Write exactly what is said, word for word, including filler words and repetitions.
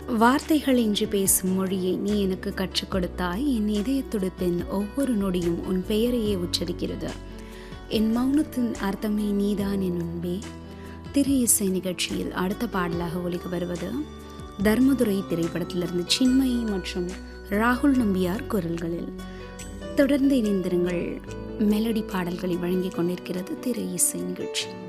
வார்த்தைகள் இன்றி பேசும் மொழியை நீ எனக்கு கற்றுக் கொடுத்தாய். என் இதய துடிப்பின் ஒவ்வொரு நொடியும் உன் பெயரையே உச்சரிக்கிறது. என் மௌனத்தின் அர்த்தமே நீதான் என் அன்பே. திரை இசை நிகழ்ச்சியில் அடுத்த பாடலாக ஒலிக்க வருவது தர்மதுரை திரைப்படத்திலிருந்து சின்மயி மற்றும் ராகுல் நம்பியார் குரல்களில். தொடர்ந்து இணைந்திருங்கள். மெலடி பாடல்களை வழங்கிக் கொண்டிருக்கிறது திரை இசை நிகழ்ச்சி.